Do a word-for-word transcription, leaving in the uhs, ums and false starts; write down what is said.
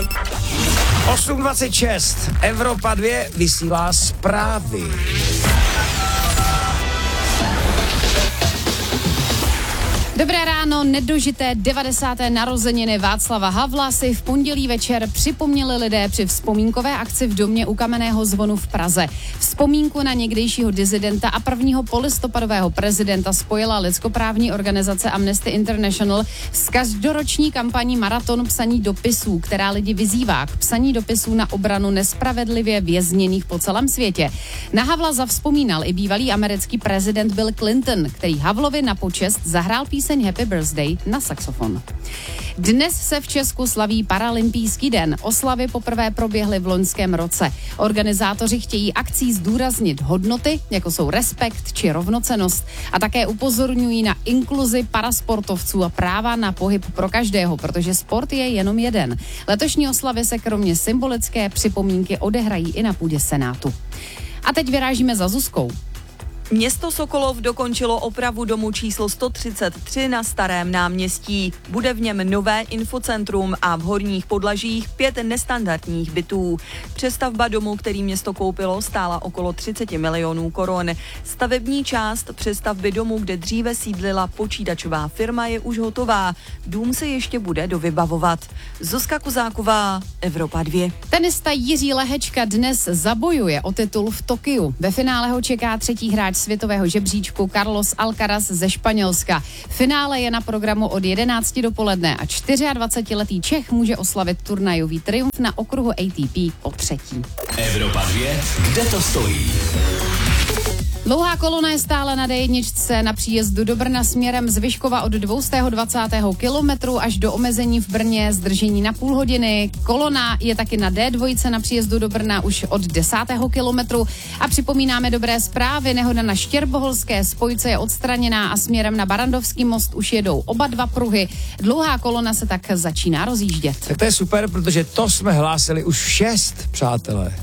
osm dvacet šest. Evropa dva vysílá zprávy. Dobré ráno, nedožité devadesáté narozeniny Václava Havla si v pondělí večer připomněli lidé při vzpomínkové akci v domě u Kamenného zvonu v Praze. Vzpomínku na někdejšího disidenta a prvního polistopadového prezidenta spojila lidskoprávní organizace Amnesty International s každoroční kampaní Maraton psaní dopisů, která lidi vyzývá k psaní dopisů na obranu nespravedlivě vězněných po celém světě. Na Havla zavzpomínal i bývalý americký prezident Bill Clinton, který Havlovi na počest zahrál píseň Happy Birthday na saxofon. Dnes se v Česku slaví Paralympijský den. Oslavy poprvé proběhly v loňském roce. Organizátoři chtějí akcí zdůraznit hodnoty, jako jsou respekt či rovnocennost, a také upozorňují na inkluzi parasportovců a práva na pohyb pro každého, protože sport je jenom jeden. Letošní oslavy se kromě symbolické připomínky odehrají i na půdě Senátu. A teď vyrážíme za Zuzkou. Město Sokolov dokončilo opravu domu číslo sto třicet tři na Starém náměstí. Bude v něm nové infocentrum a v horních podlažích pět nestandardních bytů. Přestavba domu, který město koupilo, stála okolo třicet milionů korun. Stavební část přestavby domu, kde dříve sídlila počítačová firma, je už hotová. Dům se ještě bude dovybavovat. Zuzka Kuzáková, Evropa dva. Tenista Jiří Lehečka dnes zabojuje o titul v Tokiu. Ve finále ho čeká třetí hráč světového žebříčku Carlos Alcaraz ze Španělska. Finále je na programu od jedenácti dopoledne a dvacetčtyřletý Čech může oslavit turnajový triumf na okruhu A T P po třetí. Evropa dva, kde to stojí? Dlouhá kolona je stále na D jedna na příjezdu do Brna směrem z Vyškova od dvacet dvacátého kilometru až do omezení v Brně, zdržení na půl hodiny. Kolona je taky na D dva na příjezdu do Brna už od desátého kilometru a připomínáme dobré zprávy. Nehoda na Štěrboholské spojce je odstraněná a směrem na Barandovský most už jedou oba dva pruhy. Dlouhá kolona se tak začíná rozjíždět. Tak to je super, protože to jsme hlásili už šest, přátelé.